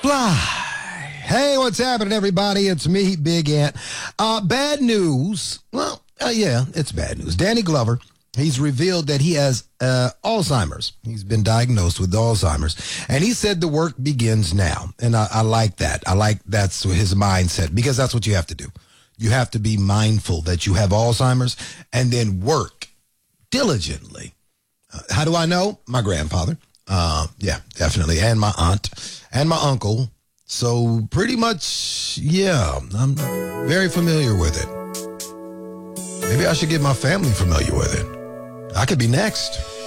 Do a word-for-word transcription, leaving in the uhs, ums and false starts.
fly. Hey, what's happening, everybody? It's me, Big Ant. Uh, bad news. Well, uh, yeah, it's bad news. Danny Glover, he's revealed that he has uh, Alzheimer's. He's been diagnosed with Alzheimer's. And he said the work begins now. And I, I like that. I like that's his mindset, because that's what you have to do. You have to be mindful that you have Alzheimer's and then work diligently. Uh, how do I know? My grandfather. Uh, yeah, definitely. And my aunt and my uncle. So pretty much, yeah, I'm very familiar with it. Maybe I should get my family familiar with it. I could be next.